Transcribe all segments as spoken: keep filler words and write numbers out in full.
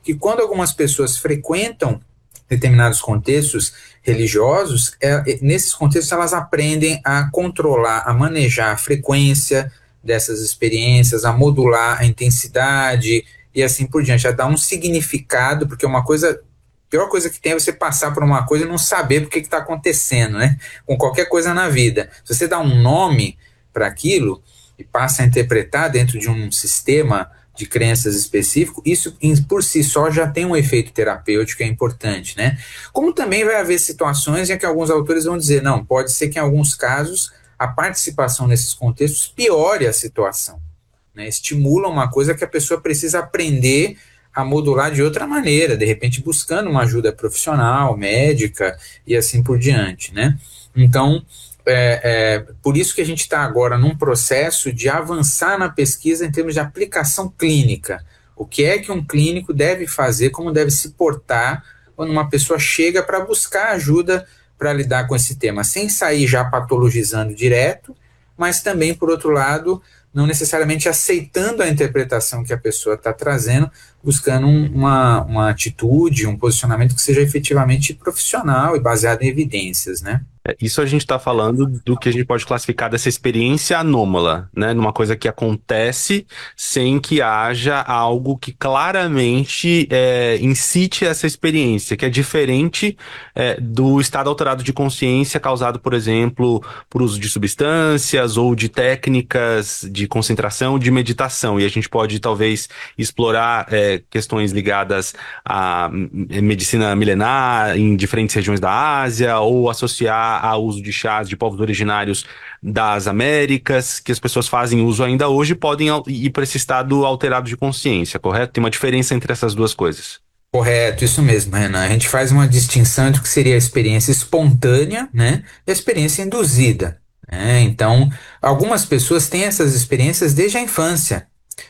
que quando algumas pessoas frequentam determinados contextos religiosos, é, nesses contextos elas aprendem a controlar, a manejar a frequência dessas experiências, a modular a intensidade e assim por diante, a dar um significado, porque uma coisa, a pior coisa que tem é você passar por uma coisa e não saber por que está acontecendo, né? Com qualquer coisa na vida. Se você dá um nome para aquilo e passa a interpretar dentro de um sistema de crenças específico, isso por si só já tem um efeito terapêutico que é importante, né? Como também vai haver situações em que alguns autores vão dizer, não, pode ser que em alguns casos a participação nesses contextos piore a situação, né? Estimula uma coisa que a pessoa precisa aprender a modular de outra maneira, de repente buscando uma ajuda profissional, médica e assim por diante, né? Então, É, é, por isso que a gente está agora num processo de avançar na pesquisa em termos de aplicação clínica. O que é que um clínico deve fazer, como deve se portar quando uma pessoa chega para buscar ajuda para lidar com esse tema, sem sair já patologizando direto, mas também, por outro lado, não necessariamente aceitando a interpretação que a pessoa está trazendo, buscando um, uma, uma atitude, um posicionamento que seja efetivamente profissional e baseado em evidências, né? Isso a gente está falando do que a gente pode classificar dessa experiência anômala, né? Numa coisa que acontece sem que haja algo que claramente é, incite essa experiência, que é diferente é, do estado alterado de consciência causado, por exemplo, por uso de substâncias ou de técnicas de concentração, de meditação. E a gente pode talvez explorar é, questões ligadas à medicina milenar em diferentes regiões da Ásia ou associar ao uso de chás de povos originários das Américas, que as pessoas fazem uso ainda hoje, podem ir para esse estado alterado de consciência, correto? Tem uma diferença entre essas duas coisas. Correto, isso mesmo, Renan. A gente faz uma distinção entre o que seria a experiência espontânea, né, e a experiência induzida, né? Então, algumas pessoas têm essas experiências desde a infância.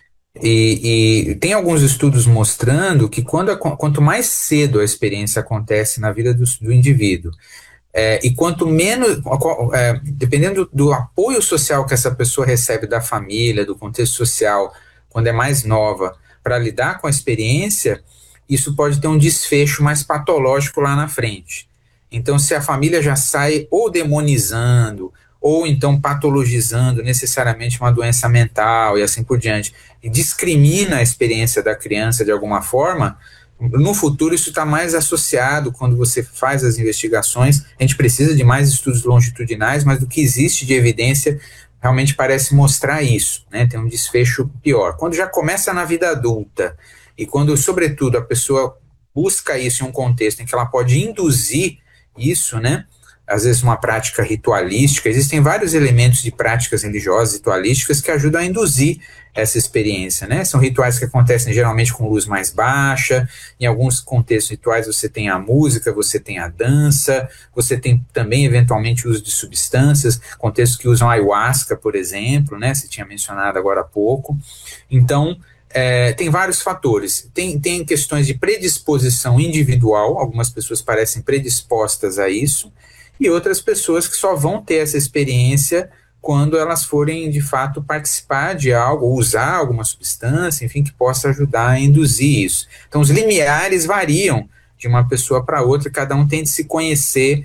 E, e tem alguns estudos mostrando que quando, quanto mais cedo a experiência acontece na vida do, do indivíduo, É, e quanto menos, é, dependendo do, do apoio social que essa pessoa recebe da família, do contexto social, quando é mais nova, para lidar com a experiência, isso pode ter um desfecho mais patológico lá na frente. Então, se a família já sai ou demonizando, ou então patologizando necessariamente uma doença mental e assim por diante, e discrimina a experiência da criança de alguma forma, no futuro isso está mais associado quando você faz as investigações. A gente precisa de mais estudos longitudinais, mas do que existe de evidência realmente parece mostrar isso, né? Tem um desfecho pior. Quando já começa na vida adulta e quando, sobretudo, a pessoa busca isso em um contexto em que ela pode induzir isso, né? Às vezes uma prática ritualística, existem vários elementos de práticas religiosas ritualísticas que ajudam a induzir essa experiência, né? São rituais que acontecem geralmente com luz mais baixa, em alguns contextos rituais você tem a música, você tem a dança, você tem também eventualmente o uso de substâncias, contextos que usam ayahuasca, por exemplo, né? Você tinha mencionado agora há pouco. Então, É, tem vários fatores, tem, tem questões de predisposição individual, algumas pessoas parecem predispostas a isso, e outras pessoas que só vão ter essa experiência quando elas forem de fato participar de algo, ou usar alguma substância, enfim, que possa ajudar a induzir isso. Então os limiares variam de uma pessoa para outra, cada um tem de se conhecer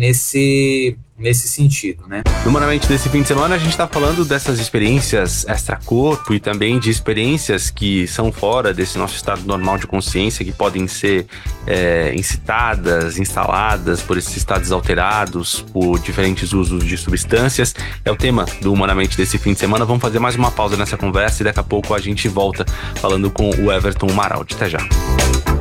nesse, nesse sentido, né? No Humanamente desse fim de semana a gente está falando dessas experiências extracorpo e também de experiências que são fora desse nosso estado normal de consciência, que podem ser é, incitadas, instaladas por esses estados alterados, por diferentes usos de substâncias. É o tema do Humanamente desse fim de semana. Vamos fazer mais uma pausa nessa conversa e daqui a pouco a gente volta falando com o Everton Maraldi. Até já.